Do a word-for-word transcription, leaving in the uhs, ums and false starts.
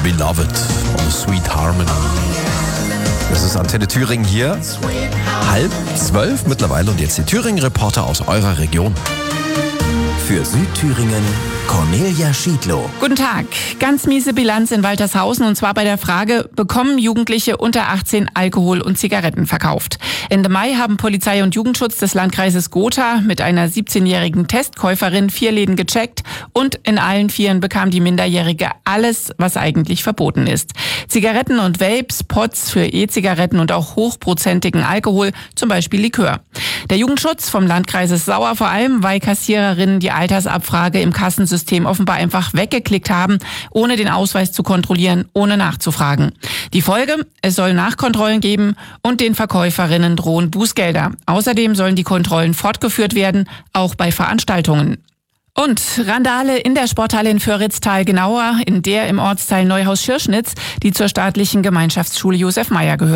Beloved und Sweet Harmony. Das ist Antenne Thüringen hier. Halb zwölf mittlerweile und jetzt die Thüringen-Reporter aus eurer Region. Für Südthüringen Cornelia Schiedlow. Guten Tag. Ganz miese Bilanz in Waltershausen und zwar bei der Frage, bekommen Jugendliche unter achtzehn Alkohol und Zigaretten verkauft? Ende Mai haben Polizei und Jugendschutz des Landkreises Gotha mit einer siebzehnjährigen Testkäuferin vier Läden gecheckt und in allen vieren bekam die Minderjährige alles, was eigentlich verboten ist. Zigaretten und Vapes, Pots für E-Zigaretten und auch hochprozentigen Alkohol, zum Beispiel Likör. Der Jugendschutz vom Landkreis ist sauer, vor allem weil Kassiererinnen die Altersabfrage im Kassensystem offenbar einfach weggeklickt haben, ohne den Ausweis zu kontrollieren, ohne nachzufragen. Die Folge? Es soll Nachkontrollen geben und den Verkäuferinnen drohen Bußgelder. Außerdem sollen die Kontrollen fortgeführt werden, auch bei Veranstaltungen. Und Randale in der Sporthalle in Föritztal-Genauer, in der im Ortsteil Neuhaus-Schirschnitz, die zur staatlichen Gemeinschaftsschule Josef Meyer gehört.